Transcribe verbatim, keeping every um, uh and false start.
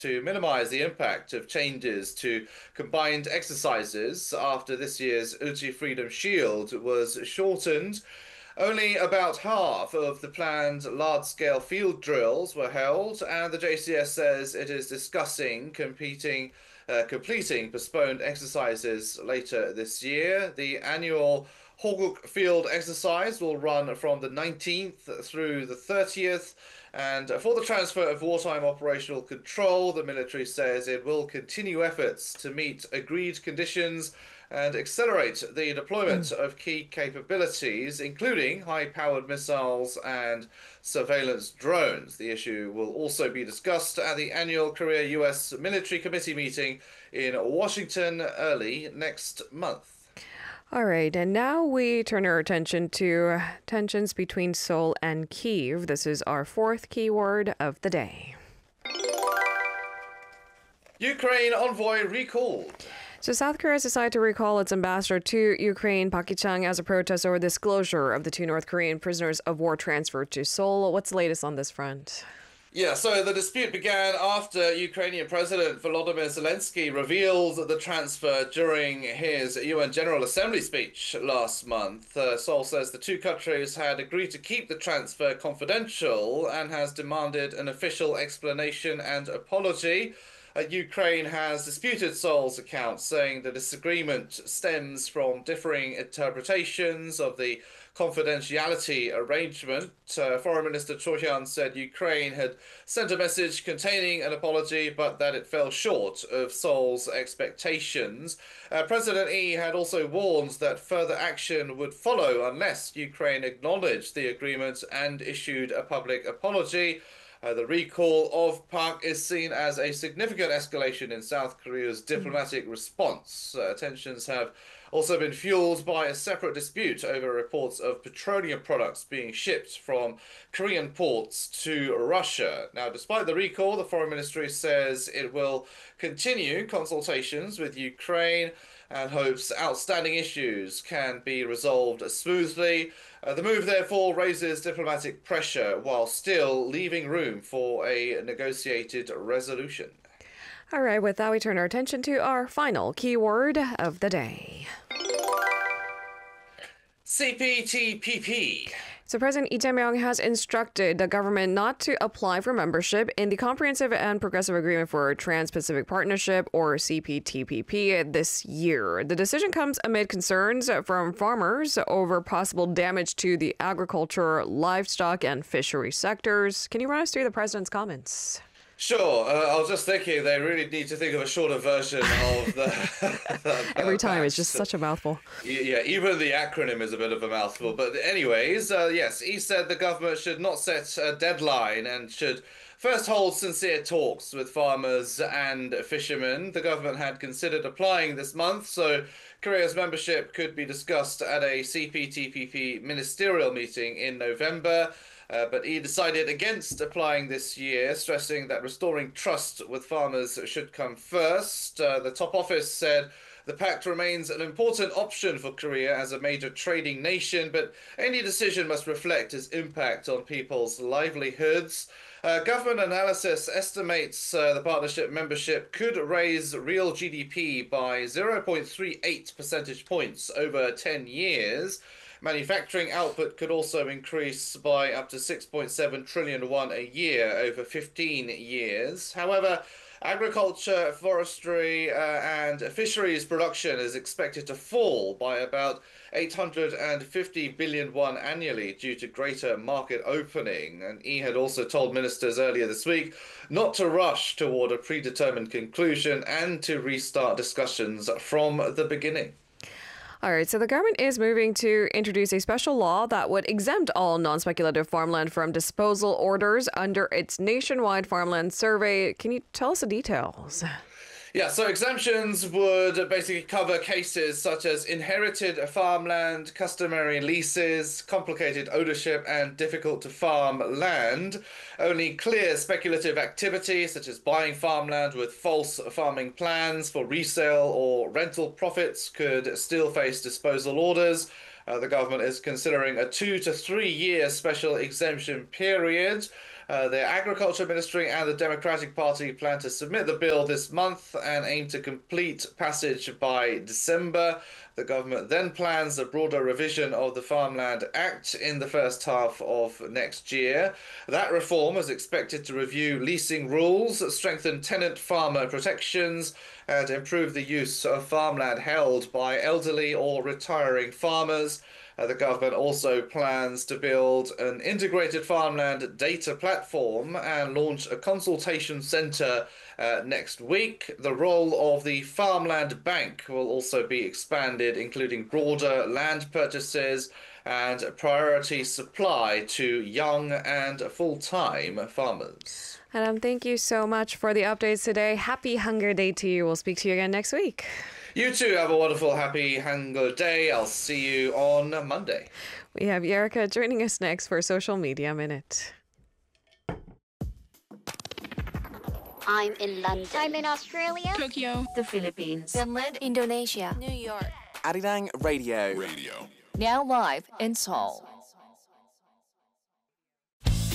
to minimize the impact of changes to combined exercises after this year's Uchi Freedom Shield was shortened. Only about half of the planned large-scale field drills were held, and the J C S says it is discussing competing, uh, completing postponed exercises later this year. The annual Hoguk Field exercise will run from the nineteenth through the thirtieth, and for the transfer of wartime operational control, the military says it will continue efforts to meet agreed conditions and accelerate the deployment of key capabilities, including high-powered missiles and surveillance drones. The issue will also be discussed at the annual Korea-U S Military Committee meeting in Washington early next month. All right, and now we turn our attention to tensions between Seoul and Kyiv. This is our fourth keyword of the day. Ukraine envoy recalled. So South Korea has decided to recall its ambassador to Ukraine, Park Ki-chang, as a protest over this closure of the two North Korean prisoners of war transferred to Seoul. What's the latest on this front? Yeah, so the dispute began after Ukrainian President Volodymyr Zelensky revealed the transfer during his U N General Assembly speech last month. Uh, Seoul says the two countries had agreed to keep the transfer confidential and has demanded an official explanation and apology. Uh, Ukraine has disputed Seoul's account, saying the disagreement stems from differing interpretations of the confidentiality arrangement. Uh, Foreign Minister Cho Hyun said Ukraine had sent a message containing an apology, but that it fell short of Seoul's expectations. Uh, President Lee had also warned that further action would follow unless Ukraine acknowledged the agreement and issued a public apology. Uh, the recall of Park is seen as a significant escalation in South Korea's diplomatic response. Uh, tensions have also been fueled by a separate dispute over reports of petroleum products being shipped from Korean ports to Russia. Now, despite the recall, the Foreign Ministry says it will continue consultations with Ukraine and hopes outstanding issues can be resolved smoothly. Uh, the move, therefore, raises diplomatic pressure while still leaving room for a negotiated resolution. All right, with that, we turn our attention to our final keyword of the day. C P T P P. So President Lee Jae-myung has instructed the government not to apply for membership in the Comprehensive and Progressive Agreement for Trans-Pacific Partnership, or C P T P P, this year. The decision comes amid concerns from farmers over possible damage to the agriculture, livestock, and fishery sectors. Can you run us through the president's comments? Sure. Uh, I was just thinking they really need to think of a shorter version of the... Every time, it's just such a mouthful. Yeah, even the acronym is a bit of a mouthful. But anyways, uh, yes, he said the government should not set a deadline and should first hold sincere talks with farmers and fishermen. The government had considered applying this month, so Korea's membership could be discussed at a C P T P P ministerial meeting in November. Uh, but he decided against applying this year, stressing that restoring trust with farmers should come first. Uh, the top office said the pact remains an important option for Korea as a major trading nation, but any decision must reflect its impact on people's livelihoods. Uh, government analysis estimates uh, the partnership membership could raise real G D P by zero point three eight percentage points over ten years. Manufacturing output could also increase by up to six point seven trillion won a year over fifteen years. However, agriculture, forestry, uh, and fisheries production is expected to fall by about eight hundred fifty billion won annually due to greater market opening. And he had also told ministers earlier this week not to rush toward a predetermined conclusion and to restart discussions from the beginning. All right, so the government is moving to introduce a special law that would exempt all non-speculative farmland from disposal orders under its nationwide farmland survey. Can you tell us the details? Yeah, so exemptions would basically cover cases such as inherited farmland, customary leases, complicated ownership, and difficult to farm land. Only clear speculative activities such as buying farmland with false farming plans for resale or rental profits could still face disposal orders. Uh, the government is considering a two to three year special exemption period. Uh, the Agriculture Ministry and the Democratic Party plan to submit the bill this month and aim to complete passage by December. The government then plans a broader revision of the Farmland Act in the first half of next year. That reform is expected to review leasing rules, strengthen tenant farmer protections, and improve the use of farmland held by elderly or retiring farmers. Uh, the government also plans to build an integrated farmland data platform and launch a consultation centre uh, next week. The role of the Farmland Bank will also be expanded, including broader land purchases and priority supply to young and full-time farmers. Adam, thank you so much for the updates today. Happy Hunger Day to you. We'll speak to you again next week. You too have a wonderful, happy Hunger Day. I'll see you on Monday. We have Erica joining us next for Social Media Minute. I'm in London. I'm in Australia. Tokyo. The Philippines. Finland. Indonesia. New York. Arirang Radio. Radio. Now live in Seoul.